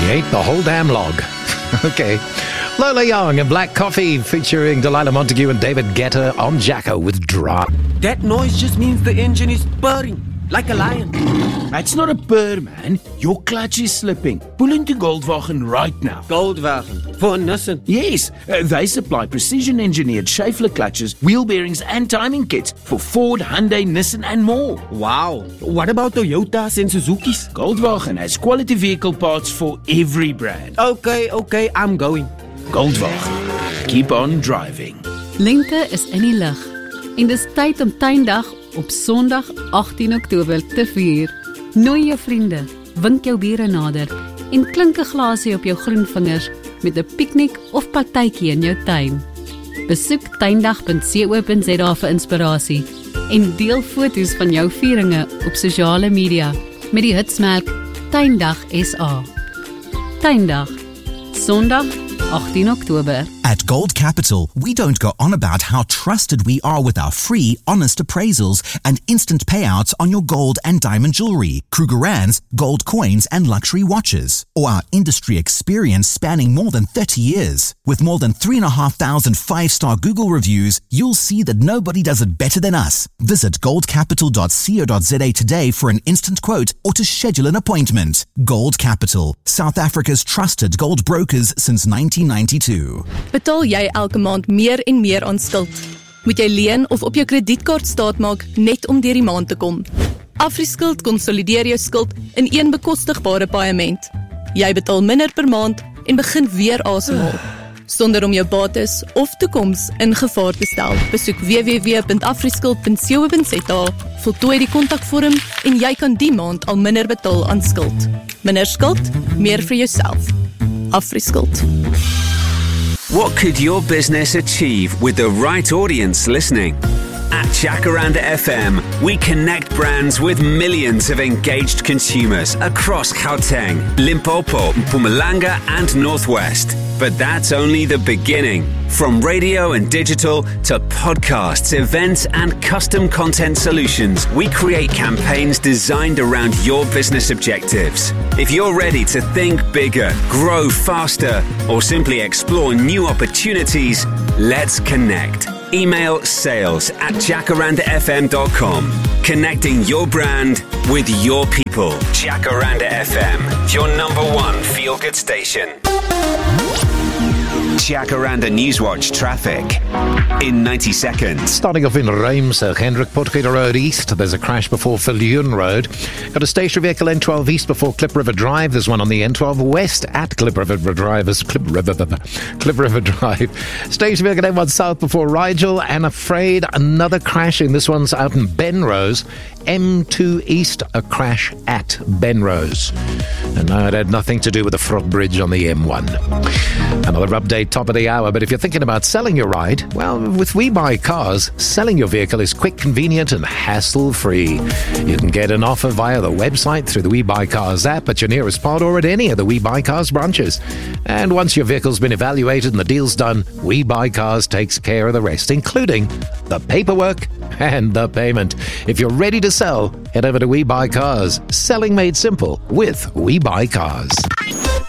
He ate the whole damn log. Okay. Lola Young and Black Coffee featuring Delilah Montague and David Guetta on Jacko with Dry. That noise just means the engine is purring, like a lion. It's not a purr, man. Your clutch is slipping. Pull into Goldwagen right now. Goldwagen, for Nissan. Yes, they supply precision-engineered Schaeffler clutches, wheel bearings and timing kits for Ford, Hyundai, Nissan and more. Wow. What about Toyotas and Suzukis? Goldwagen has quality vehicle parts for every brand. Okay, I'm going. Goldwagen. Keep on driving. Lente is in die lug en dis tyd om tuindag op Sondag 18 Oktober te vier. Nooi jou vriende, wink jou bure nader en klink 'n glasie op jou groen vingers met 'n piknik of partytjie in jou tuin. Besoek tuindag.co.za vir inspirasie en deel foto's van jou vieringe op sosiale media met die hitsmerk Tuindag SA. Tuindag, Sondag 18 Oktober. At Gold Capital, we don't go on about how trusted we are with our free, honest appraisals and instant payouts on your gold and diamond jewelry, Krugerrands, gold coins and luxury watches, or our industry experience spanning more than 30 years. With more than 3,500 five-star Google reviews, you'll see that nobody does it better than us. Visit goldcapital.co.za today for an instant quote or to schedule an appointment. Gold Capital, South Africa's trusted gold brokers since 1992. Betaal jy elke maand meer en meer aan skuld? Moet jy leen of op jou kredietkaart staatmaak net om deur die maand te kom? AfriSkuld konsolideer jou skuld in een bekostigbare paaiement. Jy betaal minder per maand en begin weer asemhaal. Sonder om jou bates of toekoms in gevaar te stel. Besoek www.afriskuld.co.za, voltooi die kontakvorm en jy kan die maand al minder betaal aan skuld. Minder skuld, meer vir jouself. AfriSkuld. What could your business achieve with the right audience listening? At Jacaranda FM, we connect brands with millions of engaged consumers across Gauteng, Limpopo, Mpumalanga and Northwest. But that's only the beginning. From radio and digital to podcasts, events and custom content solutions, we create campaigns designed around your business objectives. If you're ready to think bigger, grow faster, or simply explore new opportunities, let's connect. Email sales@jacarandafm.com. Connecting your brand with your people. Jacaranda FM, your #1 feel-good station. Jacaranda Newswatch traffic in 90 seconds. Starting off in Reimsig, Hendrik Potgieter Road East. There's a crash before Viljoen Road. Got a stationary vehicle N12 East before Klip River Drive. There's one on the N12 West at Klip River Drive. Klip River Drive. Stationary vehicle N1 South before Rigel. And afraid another crashing. This one's out in Benrose. M2 East, a crash at Benrose. And no, it had nothing to do with the Frog Bridge on the M1. Another update, top of the hour. But if you're thinking about selling your ride, well, with We Buy Cars, selling your vehicle is quick, convenient and hassle-free. You can get an offer via the website, through the We Buy Cars app, at your nearest pod or at any of the We Buy Cars branches. And once your vehicle's been evaluated and the deal's done, We Buy Cars takes care of the rest, including the paperwork and the payment. If you're ready to sell, head over to We Buy Cars. Selling made simple with We Buy Cars.